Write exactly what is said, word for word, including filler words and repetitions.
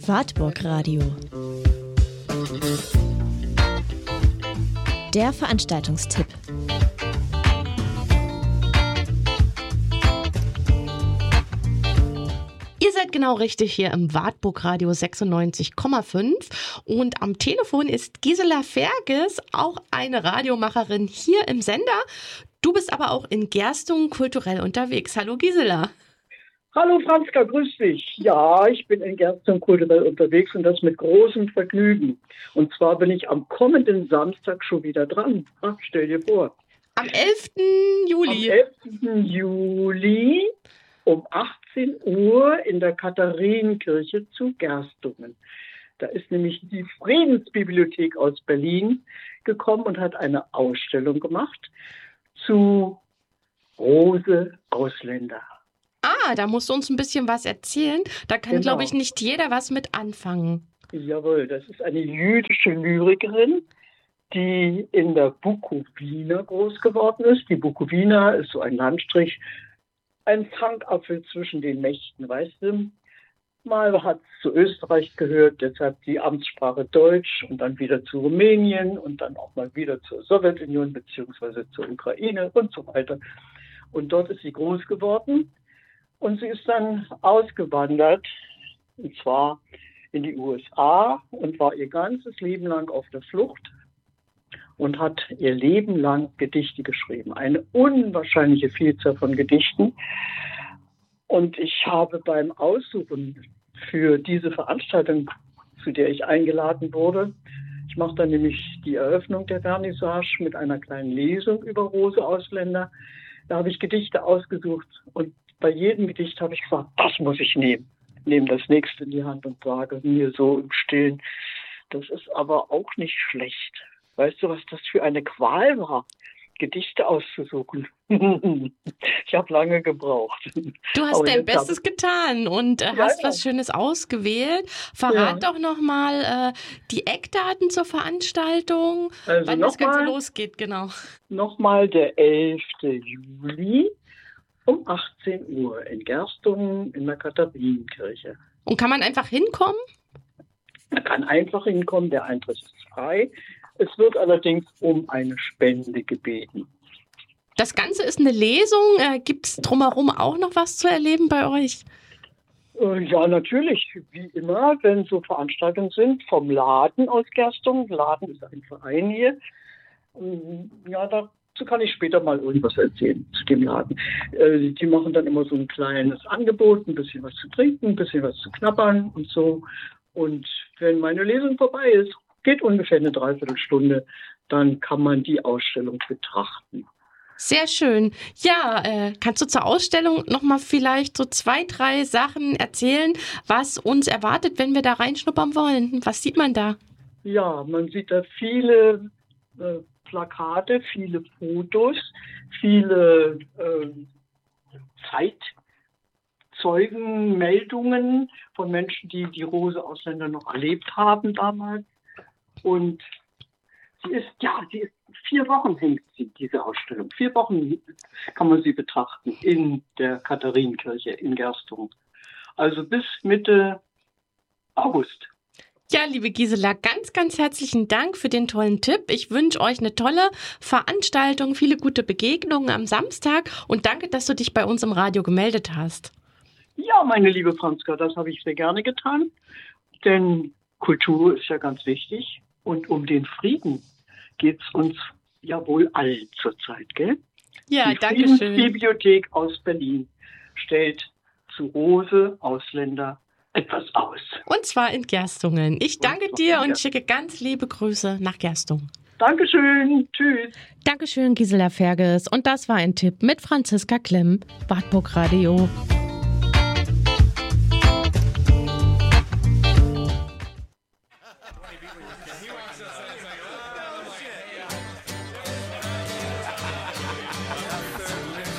Wartburg Radio. Der Veranstaltungstipp. Ihr seid genau richtig hier im Wartburg Radio sechsundneunzig Komma fünf und am Telefon ist Gisela Ferges, auch eine Radiomacherin hier im Sender. Du bist aber auch in Gerstungen kulturell unterwegs. Hallo Gisela. Hallo Franzka, grüß dich. Ja, ich bin in Gerstungen kulturell unterwegs und das mit großem Vergnügen. Und zwar bin ich am kommenden Samstag schon wieder dran. Ach, stell dir vor. Am elften Juli. Am elften Juli um achtzehn Uhr in der Katharinenkirche zu Gerstungen. Da ist nämlich die Friedensbibliothek aus Berlin gekommen und hat eine Ausstellung gemacht zu Rose Ausländer. Ah, da musst du uns ein bisschen was erzählen. Da kann, Genau. glaube ich, nicht jeder was mit anfangen. Jawohl, das ist eine jüdische Lyrikerin, die in der Bukowina groß geworden ist. Die Bukowina ist so ein Landstrich, ein Zankapfel zwischen den Mächten, weißt du. Mal hat es zu Österreich gehört, deshalb die Amtssprache Deutsch und dann wieder zu Rumänien und dann auch mal wieder zur Sowjetunion beziehungsweise zur Ukraine und so weiter. Und dort ist sie groß geworden. Und sie ist dann ausgewandert, und zwar in die U S A und war ihr ganzes Leben lang auf der Flucht und hat ihr Leben lang Gedichte geschrieben. Eine unwahrscheinliche Vielzahl von Gedichten. Und ich habe beim Aussuchen für diese Veranstaltung, zu der ich eingeladen wurde, ich mache dann nämlich die Eröffnung der Vernissage mit einer kleinen Lesung über Rose Ausländer. Da habe ich Gedichte ausgesucht und bei jedem Gedicht habe ich gesagt, das muss ich nehmen. Nehme das nächste in die Hand und sage mir so im Stillen, das ist aber auch nicht schlecht. Weißt du, was das für eine Qual war, Gedichte auszusuchen? Ich habe lange gebraucht. Du hast Aber dein jetzt Bestes hab- getan und äh, Ja, hast ja. was Schönes ausgewählt. Verrat doch nochmal äh, die Eckdaten zur Veranstaltung, Also wann das Ganze nochmal- losgeht, genau. Nochmal der elfte Juli um achtzehn Uhr in Gerstungen in der Katharinenkirche. Und kann man einfach hinkommen? Man kann einfach hinkommen, der Eintritt ist frei. Es wird allerdings um eine Spende gebeten. Das Ganze ist eine Lesung. Äh, Gibt es drumherum auch noch was zu erleben bei euch? Äh, Ja, natürlich, wie immer, wenn so Veranstaltungen sind, vom Laden aus Gerstungen. Laden ist ein Verein hier. Ähm, Ja, dazu kann ich später mal irgendwas erzählen, zu dem Laden. Äh, Die machen dann immer so ein kleines Angebot, ein bisschen was zu trinken, ein bisschen was zu knabbern und so. Und wenn meine Lesung vorbei ist, geht ungefähr eine Dreiviertelstunde, dann kann man die Ausstellung betrachten. Sehr schön. Ja, äh, kannst du zur Ausstellung nochmal vielleicht so zwei, drei Sachen erzählen, was uns erwartet, wenn wir da reinschnuppern wollen? Was sieht man da? Ja, man sieht da viele äh, Plakate, viele Fotos, viele äh, Zeitzeugenmeldungen von Menschen, die die Rose Ausländer noch erlebt haben damals. Und sie ist, ja, sie ist vier Wochen hängt sie, diese Ausstellung. Vier Wochen kann man sie betrachten in der Katharinenkirche in Gerstungen. Also bis Mitte August. Ja, liebe Gisela, ganz, ganz herzlichen Dank für den tollen Tipp. Ich wünsche euch eine tolle Veranstaltung, viele gute Begegnungen am Samstag und danke, dass du dich bei uns im Radio gemeldet hast. Ja, meine liebe Franzka, das habe ich sehr gerne getan, denn Kultur ist ja ganz wichtig und um den Frieden geht es uns ja wohl allen zurzeit, gell? Ja, Die danke schön. Friedensbibliothek aus Berlin stellt zu Rose Ausländer etwas aus. Und zwar in Gerstungen. Ich danke zwar dir in und Gerstungen. schicke ganz liebe Grüße nach Gerstungen. Dankeschön, tschüss. Dankeschön, Gisela Ferges. Und das war ein Tipp mit Franziska Klemm, Wartburg Radio.